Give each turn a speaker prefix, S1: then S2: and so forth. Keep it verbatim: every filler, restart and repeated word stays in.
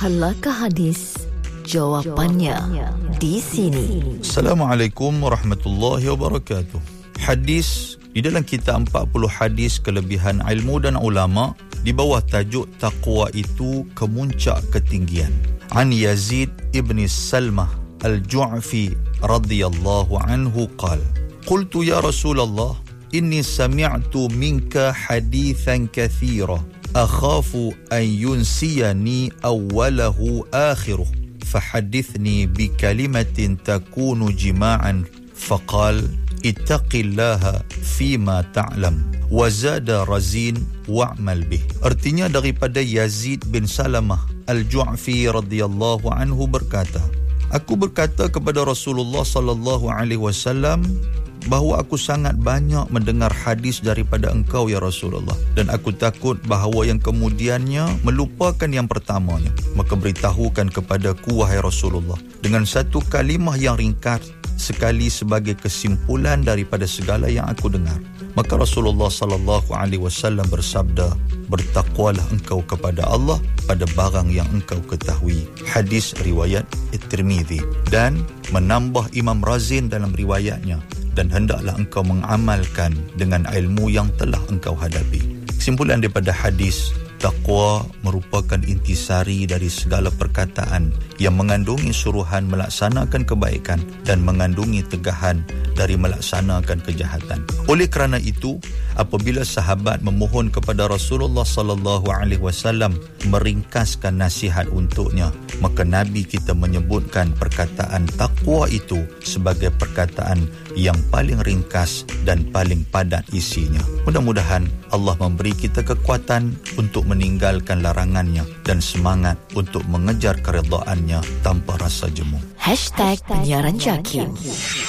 S1: Halakah hadis? Jawapannya di sini.
S2: Assalamualaikum warahmatullahi wabarakatuh. Hadis di dalam kitab empat puluh hadis kelebihan ilmu dan ulama di bawah tajuk taqwa itu kemuncak ketinggian. An Yazid ibn Salmah al-Ju'fi radhiyallahu anhu qala qultu ya Rasulullah inni sami'tu minka hadithan kathira akhafu an yunsiyani awwalahu akhiruh فحدثني بكلمة تكون جماعا فقال اتق الله فيما تعلم وزاد رزين واعمل به. Artinya daripada Yazid bin Salamah al-Ju'fi radhiyallahu anhu berkata, aku berkata kepada Rasulullah sallallahu alaihi wasallam bahawa aku sangat banyak mendengar hadis daripada engkau ya Rasulullah, dan aku takut bahawa yang kemudiannya melupakan yang pertamanya. Maka beritahukan kepadaku wahai Rasulullah dengan satu kalimah yang ringkas sekali sebagai kesimpulan daripada segala yang aku dengar. Maka Rasulullah sallallahu alaihi wasallam bersabda, bertakwalah engkau kepada Allah pada barang yang engkau ketahui. Hadis riwayat At-Tirmizi. Dan menambah Imam Razin dalam riwayatnya, dan hendaklah engkau mengamalkan dengan ilmu yang telah engkau hadapi. Kesimpulan daripada hadis, taqwa merupakan intisari dari segala perkataan yang mengandungi suruhan melaksanakan kebaikan dan mengandungi tegahan dari melaksanakan kejahatan. Oleh kerana itu, apabila sahabat memohon kepada Rasulullah sallallahu alaihi wasallam meringkaskan nasihat untuknya, maka Nabi kita menyebutkan perkataan takwa itu sebagai perkataan yang paling ringkas dan paling padat isinya. Mudah-mudahan Allah memberi kita kekuatan untuk meninggalkan larangannya dan semangat untuk mengejar keredaannya tanpa rasa jemu.
S1: Hashtag Penyiaran Jakim.